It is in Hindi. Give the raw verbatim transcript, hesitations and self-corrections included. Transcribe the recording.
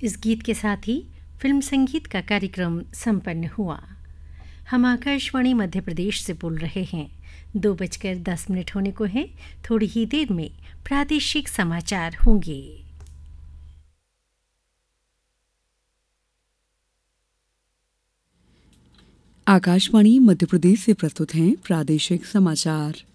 इस गीत के साथ ही फिल्म संगीत का कार्यक्रम संपन्न हुआ। हम आकाशवाणी मध्य प्रदेश से बोल रहे हैं। दो बजकर दस मिनट होने को हैं। थोड़ी ही देर में प्रादेशिक समाचार होंगे। आकाशवाणी मध्य प्रदेश से प्रस्तुत हैं प्रादेशिक समाचार।